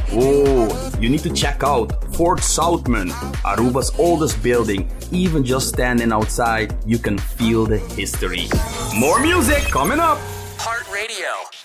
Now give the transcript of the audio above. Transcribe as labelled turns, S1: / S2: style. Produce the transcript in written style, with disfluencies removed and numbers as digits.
S1: Oh, you need to check out Fort Southman, Aruba's oldest building. Even just standing outside, you can feel the history. More music coming up.
S2: Heart Radio.